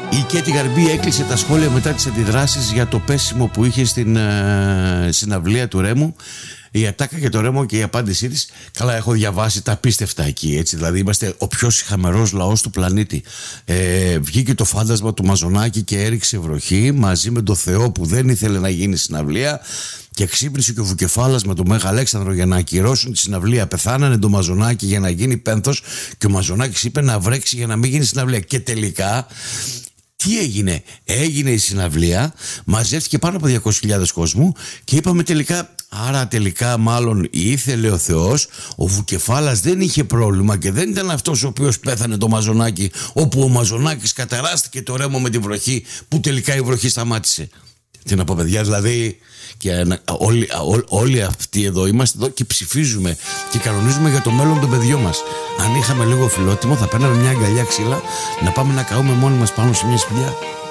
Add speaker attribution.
Speaker 1: Η Κέτη Γαρμπή έκλεισε τα σχόλια μετά τις αντιδράσεις για το πέσιμο που είχε στην συναυλία του Ρέμου. Η ατάκα για το Ρέμο και η απάντησή της. Καλά, έχω διαβάσει τα απίστευτα εκεί, έτσι. Δηλαδή, είμαστε ο πιο σιχαμερός λαός του πλανήτη. Βγήκε το φάντασμα του Μαζονάκη και έριξε βροχή μαζί με τον Θεό που δεν ήθελε να γίνει συναυλία. Και ξύπνησε και ο Βουκεφάλας με τον Μέγα Αλέξανδρο για να ακυρώσουν τη συναυλία. Πεθάνανε το Μαζονάκη για να γίνει πένθος. Και ο Μαζονάκης είπε να βρέξει για να μην γίνει συναυλία. Και τελικά. Τι έγινε? Έγινε η συναυλία, μαζεύτηκε πάνω από 200.000 κόσμου και είπαμε τελικά, άρα τελικά μάλλον ήθελε ο Θεός, ο Βουκεφάλας δεν είχε πρόβλημα και δεν ήταν αυτός ο οποίος πέθανε το Μαζονάκη, όπου ο Μαζονάκης καταράστηκε το Ρέμο με τη βροχή, που τελικά η βροχή σταμάτησε. Τι να πω, παιδιά, δηλαδή, και όλοι αυτοί εδώ είμαστε εδώ και ψηφίζουμε και κανονίζουμε για το μέλλον των παιδιών μας. Αν είχαμε λίγο φιλότιμο θα παίρναμε μια αγκαλιά ξύλα να πάμε να καούμε μόνοι μας πάνω σε μια σπηλιά.